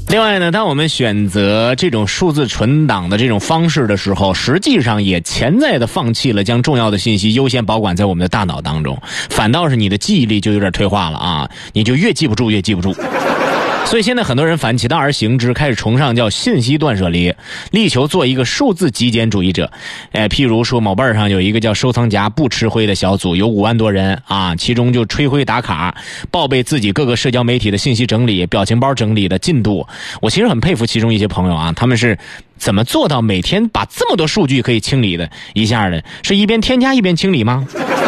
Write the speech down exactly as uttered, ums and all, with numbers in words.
另外呢，当我们选择这种数字存档的这种方式的时候，实际上也潜在的放弃了将重要的信息优先保管在我们的大脑当中，反倒是你的记忆力就有点退化了啊，你就越记不住越记不住。所以现在很多人反其道而行之，开始崇尚叫信息断舍离，力求做一个数字极简主义者。呃，譬如说某报上有一个叫收藏夹不吃灰的小组，有五万多人啊，其中就吹灰打卡，报备自己各个社交媒体的信息整理、表情包整理的进度。我其实很佩服其中一些朋友啊，他们是怎么做到每天把这么多数据可以清理的？一下的是一边添加一边清理吗？